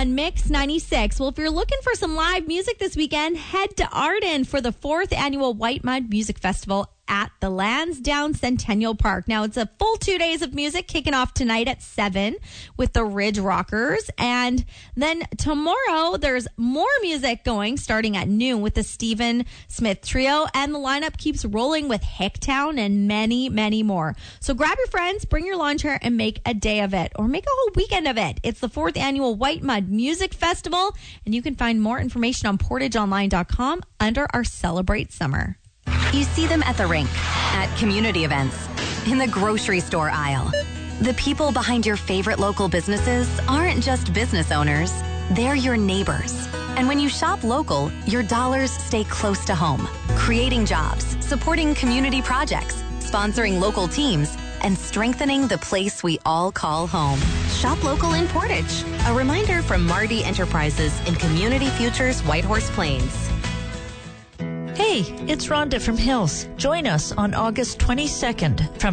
on Mix 96. Well, if you're looking for some live music this weekend, head to Arden for the 4th annual White Mud Music Festival at the Lansdowne Centennial Park. Now, it's a full 2 days of music kicking off tonight at 7 with the Ridge Rockers. And then tomorrow, there's more music going starting at noon with the Stephen Smith Trio. And the lineup keeps rolling with Hicktown and many, many more. So grab your friends, bring your lawn chair, and make a day of it or make a whole weekend of it. It's the 4th annual White Mud Music Festival. And you can find more information on portageonline.com under our Celebrate Summer. You see them at the rink, at community events, in the grocery store aisle. The people behind your favorite local businesses aren't just business owners, they're your neighbors. And when you shop local, your dollars stay close to home, creating jobs, supporting community projects, sponsoring local teams, and strengthening the place we all call home. Shop local in Portage. A reminder from Marty Enterprises in Community Futures Whitehorse Plains. Hey, it's Rhonda from Hills. Join us on August 22nd from